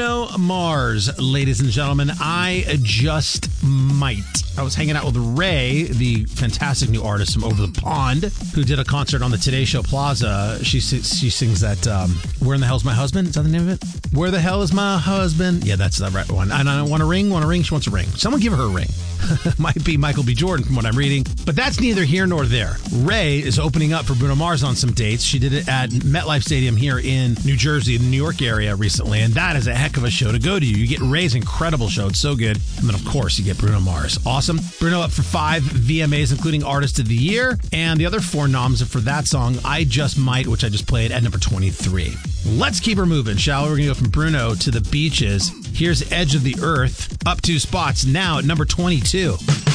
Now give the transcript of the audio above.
Bruno Mars, ladies and gentlemen. I just might. I was hanging out with Ray, the fantastic new artist from over the pond, who did a concert on the Today Show Plaza. She sings that, Where in the Hell's My Husband? Is that the name of it? Where the hell is my husband? Yeah, that's the right one. And I don't want a ring. She wants a ring. Someone give her a ring. Might be Michael B. Jordan from what I'm reading. But that's neither here nor there. Ray is opening up for Bruno Mars on some dates. She did it at MetLife Stadium here in New Jersey, in the New York area recently. And that is a heck of a show to go to. You get Ray's incredible show. It's so good. And then, of course, you get Bruno Mars. Awesome. Bruno up for 5 VMAs, including Artist of the Year. And the other 4 noms are for that song, I Just Might, which I just played at number 23. Let's keep her moving, shall we? We're going to go from Bruno to the Beaches. Here's Edge of the Earth, up 2 spots, now at number 22.